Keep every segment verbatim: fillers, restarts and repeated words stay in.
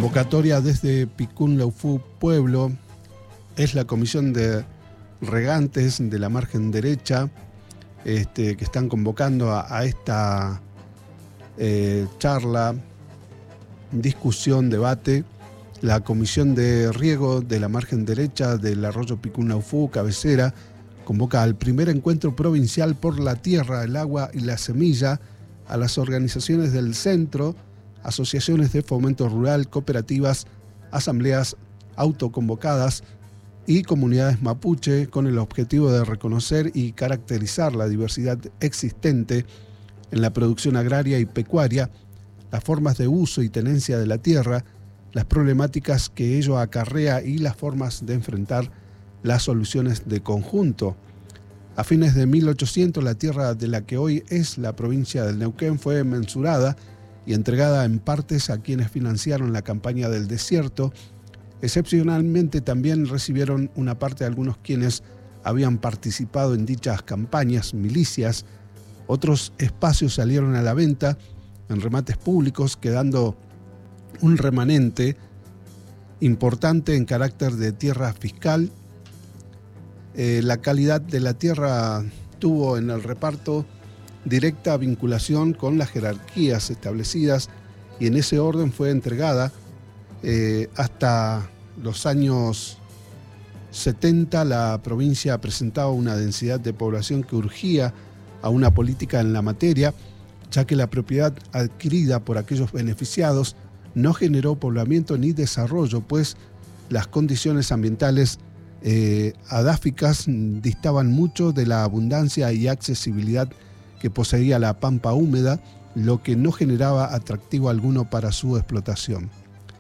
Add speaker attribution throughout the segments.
Speaker 1: Convocatoria desde Picún-Laufú Pueblo. Es la comisión de regantes de la margen derecha este, que están convocando a, a esta eh, charla, discusión, debate. La comisión de riego de la margen derecha del arroyo Picún-Laufú, cabecera, convoca al primer encuentro provincial por la tierra, el agua y la semilla a las organizaciones del centro, asociaciones de fomento rural, cooperativas, asambleas autoconvocadas y comunidades mapuche, con el objetivo de reconocer y caracterizar la diversidad existente en la producción agraria y pecuaria, las formas de uso y tenencia de la tierra, las problemáticas que ello acarrea y las formas de enfrentar las soluciones de conjunto. A fines de mil ochocientos, la tierra de la que hoy es la provincia del Neuquén fue mensurada y entregada en partes a quienes financiaron la campaña del desierto. Excepcionalmente también recibieron una parte de algunos quienes habían participado en dichas campañas, milicias. Otros espacios salieron a la venta en remates públicos, quedando un remanente importante en carácter de tierra fiscal. Eh, la calidad de la tierra tuvo en el reparto directa vinculación con las jerarquías establecidas y en ese orden fue entregada. Eh, hasta los años setenta la provincia presentaba una densidad de población que urgía a una política en la materia, ya que la propiedad adquirida por aquellos beneficiados no generó poblamiento ni desarrollo, pues las condiciones ambientales eh, adáficas distaban mucho de la abundancia y accesibilidad que poseía la pampa húmeda, lo que no generaba atractivo alguno para su explotación.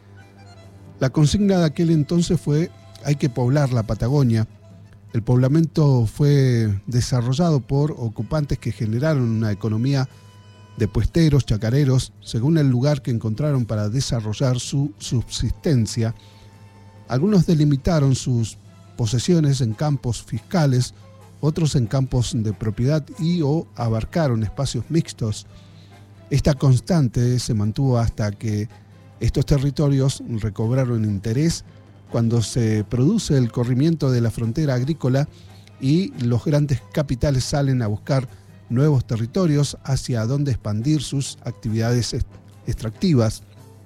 Speaker 1: La consigna de aquel entonces fue: hay que poblar la Patagonia. El poblamiento fue desarrollado por ocupantes que generaron una economía de puesteros, chacareros, según el lugar que encontraron para desarrollar su subsistencia. Algunos delimitaron sus posesiones en campos fiscales, otros en campos de propiedad y o abarcaron espacios mixtos. Esta constante se mantuvo hasta que estos territorios recobraron interés cuando se produce el corrimiento de la frontera agrícola y los grandes capitales salen a buscar nuevos territorios hacia donde expandir sus actividades extractivas.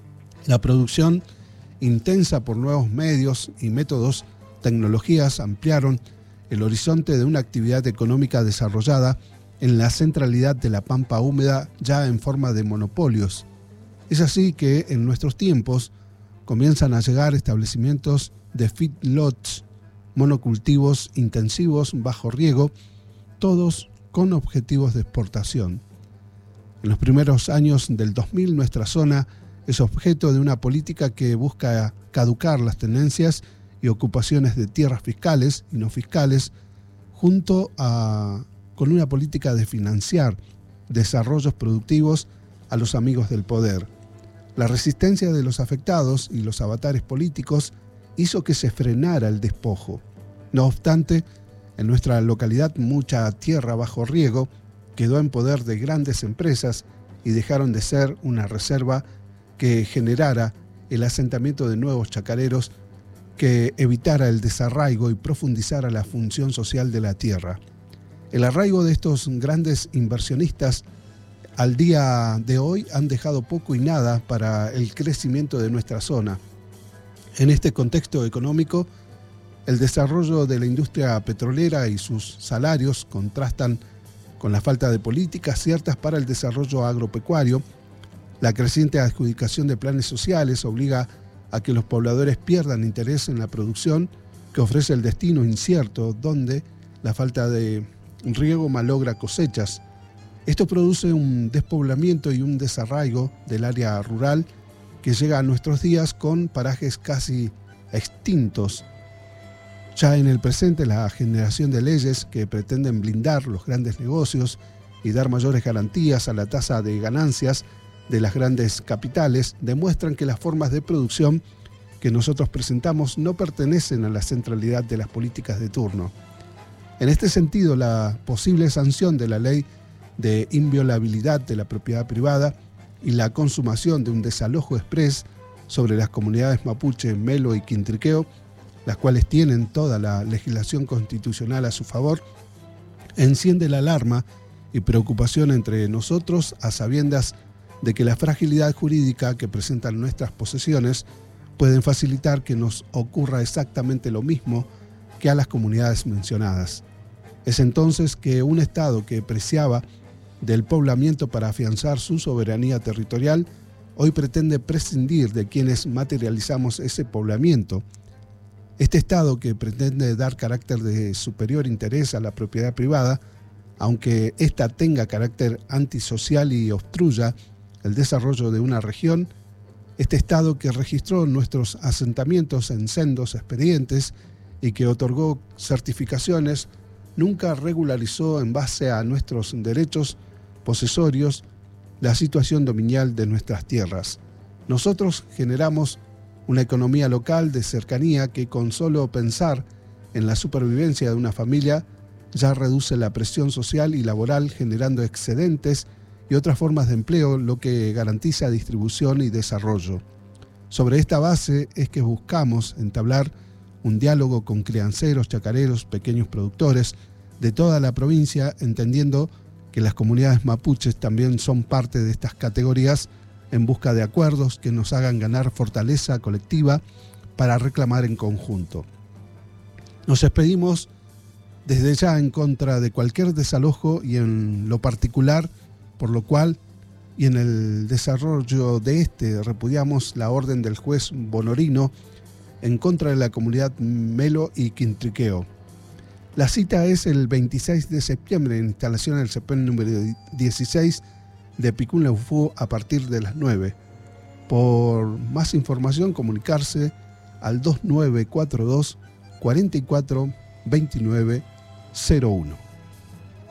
Speaker 1: La producción intensa por nuevos medios y métodos, tecnologías ampliaron el horizonte de una actividad económica desarrollada en la centralidad de la pampa húmeda ya en forma de monopolios. Es así que en nuestros tiempos comienzan a llegar establecimientos de feedlots, monocultivos intensivos bajo riego, todos con objetivos de exportación. En los primeros años del dos mil, nuestra zona es objeto de una política que busca caducar las tenencias y ocupaciones de tierras fiscales y no fiscales, junto a, con una política de financiar desarrollos productivos a los amigos del poder. La resistencia de los afectados y los avatares políticos hizo que se frenara el despojo. No obstante, en nuestra localidad mucha tierra bajo riego quedó en poder de grandes empresas y dejaron de ser una reserva que generara el asentamiento de nuevos chacareros, que evitara el desarraigo y profundizara la función social de la tierra. El arraigo de estos grandes inversionistas al día de hoy han dejado poco y nada para el crecimiento de nuestra zona. En este contexto económico, el desarrollo de la industria petrolera y sus salarios contrastan con la falta de políticas ciertas para el desarrollo agropecuario. La creciente adjudicación de planes sociales obliga a que los pobladores pierdan interés en la producción, que ofrece el destino incierto, donde la falta de riego malogra cosechas. Esto produce un despoblamiento y un desarraigo del área rural que llega a nuestros días con parajes casi extintos. Ya en el presente, la generación de leyes que pretenden blindar los grandes negocios y dar mayores garantías a la tasa de ganancias de las grandes capitales demuestran que las formas de producción que nosotros presentamos no pertenecen a la centralidad de las políticas de turno. En este sentido, la posible sanción de la ley de inviolabilidad de la propiedad privada y la consumación de un desalojo exprés sobre las comunidades mapuche, melo y quintriqueo, las cuales tienen toda la legislación constitucional a su favor, enciende la alarma y preocupación entre nosotros a sabiendas de que la fragilidad jurídica que presentan nuestras posesiones pueden facilitar que nos ocurra exactamente lo mismo que a las comunidades mencionadas. Es entonces que un Estado que preciaba del poblamiento para afianzar su soberanía territorial, hoy pretende prescindir de quienes materializamos ese poblamiento. Este Estado que pretende dar carácter de superior interés a la propiedad privada, aunque ésta tenga carácter antisocial y obstruya el desarrollo de una región, este Estado que registró nuestros asentamientos en sendos expedientes y que otorgó certificaciones, nunca regularizó en base a nuestros derechos posesorios la situación dominial de nuestras tierras. Nosotros generamos una economía local de cercanía que con solo pensar en la supervivencia de una familia ya reduce la presión social y laboral, generando excedentes y otras formas de empleo, lo que garantiza distribución y desarrollo. Sobre esta base es que buscamos entablar un diálogo con crianceros, chacareros, pequeños productores de toda la provincia, entendiendo que las comunidades mapuches también son parte de estas categorías, en busca de acuerdos que nos hagan ganar fortaleza colectiva para reclamar en conjunto. Nos despedimos desde ya en contra de cualquier desalojo y en lo particular, por lo cual y en el desarrollo de este repudiamos la orden del juez Bonorino en contra de la comunidad melo y quintriqueo. La cita es el veintiséis de septiembre en instalación del CEPEN número dieciséis de Picún Leufú a partir de las nueve. Por más información, comunicarse al dos nueve cuatro dos, cuatro cuatro dos nueve cero uno.